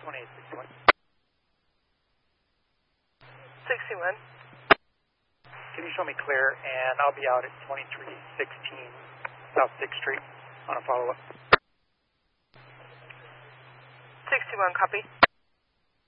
2861. 61. Can you show me clear? And I'll be out at 2316 South 6th Street on a follow-up. 61, copy.